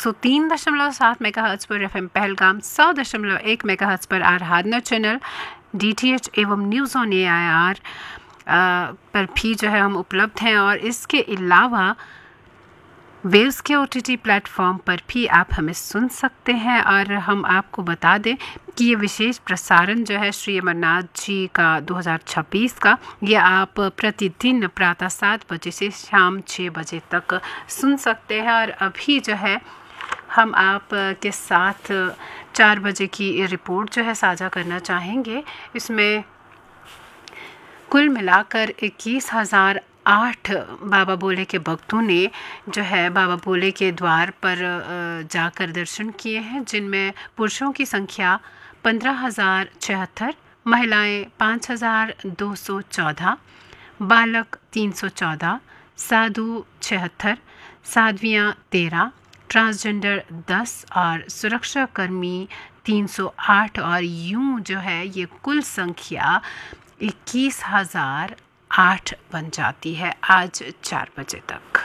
103.7 megahertz पर FM Pahalgam, 100.1 megahertz पर आराधना channel DTH एवं न्यूज़ ऑन AIR पर भी जो है हम उपलब्ध हैं। और इसके अलावा वेव्स के OTT प्लेटफॉर्म पर भी आप हमें सुन सकते हैं। और हम आपको बता दें कि ये विशेष प्रसारण जो है श्री अमरनाथ जी का 2026 का, ये आप प्रतिदिन प्रातः 7 बजे से शाम 6 बजे तक सुन सकते हैं। और अभी जो है हम आप के साथ 4 बजे की रिपोर्ट जो है साझा करना चाहेंगे। इसमें कुल मिलाकर 21,008 बाबा भोले के भक्तों ने जो है बाबा भोले के द्वार पर जाकर दर्शन किए हैं, जिनमें पुरुषों की संख्या 15,076, महिलाएं 5,214, बालक 314, साधु 76, साध्वियाँ 13, ट्रांसजेंडर 10 और सुरक्षाकर्मी 308। और यूं जो है ये कुल संख्या 21,008 बन जाती है आज 4 बजे तक।